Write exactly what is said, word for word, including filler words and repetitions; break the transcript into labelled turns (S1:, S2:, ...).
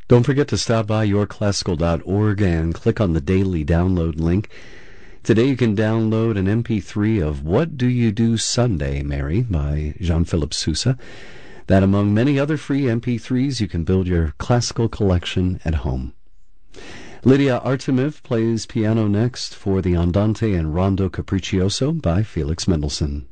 S1: Don't forget to stop by your classical dot org and click on the daily download link. Today you can download an M P three of What Do You Do Sunday, Mary by Jean-Philippe Sousa. That, among many other free M P threes, you can build your classical collection at home. Lydia Artemev plays piano next for the Andante and Rondo Capriccioso by Felix Mendelssohn.